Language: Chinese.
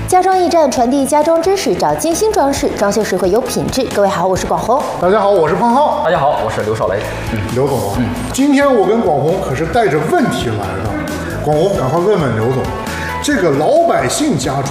家装驿站传递家装知识，找精心装饰，装修实惠有品质。各位好，我是广红。 大家好，我是胖浩。 大家好，我是刘少雷。 刘总，今天我跟广红可是带着问题来的。广红，赶快问问刘总，这个老百姓家装